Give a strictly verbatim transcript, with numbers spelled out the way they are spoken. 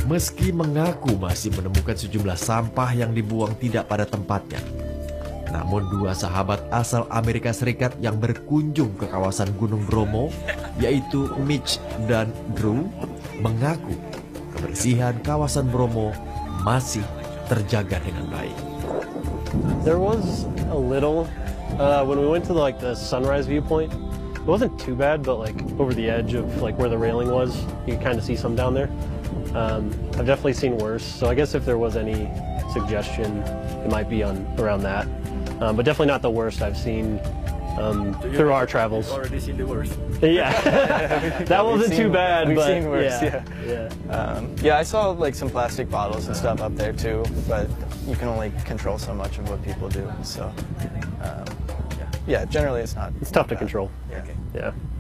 Meski mengaku masih menemukan sejumlah sampah yang dibuang tidak pada tempatnya, namun dua sahabat asal Amerika Serikat yang berkunjung ke kawasan Gunung Bromo, yaitu Mitch dan Drew, mengaku kebersihan kawasan Bromo masih terjaga dengan baik. There was a little uh, when we went to the, like the sunrise viewpoint. It wasn't too bad, but like over the edge of like where the railing was, you could kind of see some down there. Um, I've definitely seen worse, so I guess if there was any suggestion, it might be on around that. Um, but definitely not the worst I've seen um, so through our travels. Already seen the worst. Yeah, that wasn't seen, too bad. We've but seen worse. Yeah, Yeah, yeah. Um, yeah. I saw like some plastic bottles and stuff up there too, but you can only control so much of what people do. So, um, yeah, generally it's not. It's tough to bad. control. Yeah. Yeah.